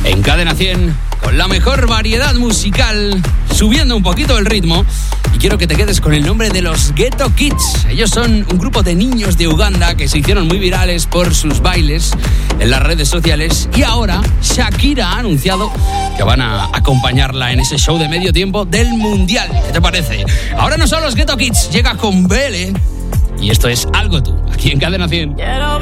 En Cadena 100, con la mejor variedad musical, subiendo un poquito el ritmo. Y quiero que te quedes con el nombre de los Ghetto Kids. Ellos son un grupo de niños de Uganda que se hicieron muy virales por sus bailes en las redes sociales. Y ahora Shakira ha anunciado que van a acompañarla en ese show de medio tiempo del Mundial. ¿Qué te parece? Ahora no son los Ghetto Kids, llega con Bele. Y esto es Algo Tú, aquí en Cadena 100. Quiero